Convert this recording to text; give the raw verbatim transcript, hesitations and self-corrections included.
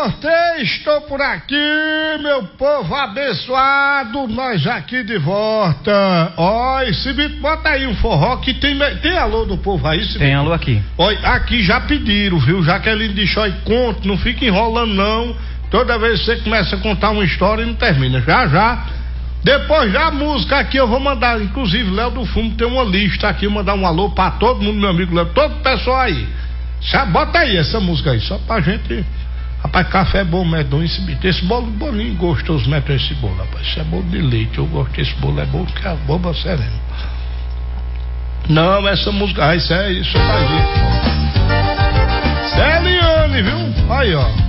voltei, estou por aqui, meu povo abençoado, nós aqui de volta. Ó, esse bicho, bota aí um forró que tem, tem alô do povo aí, Cibito? Tem alô aqui. Olha, aqui já pediram, viu? Jaqueline de Choi, conte, não fica enrolando não. Toda vez que você começa a contar uma história e não termina, já já. Depois da música aqui eu vou mandar, inclusive Léo do Fumo tem uma lista aqui, mandar um alô pra todo mundo, meu amigo Léo, todo o pessoal aí. Já bota aí essa música aí, só pra gente. Rapaz, café é bom, medonho, esse bicho. Esse bolo, bolinho gostoso, meto esse bolo, rapaz. Isso é bolo de leite, eu gosto desse bolo, é bom que é boba serena. Não, essa música, ah, isso é isso, tá aí. Celiane, viu? Aí, ó.